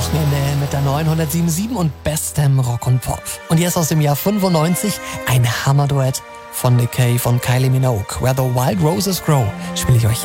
Wochenende mit der 907 und bestem Rock und Pop. Und jetzt aus dem Jahr 95 ein Hammerduett von Nick Cave und Kylie Minogue. Where the Wild Roses Grow spiele ich euch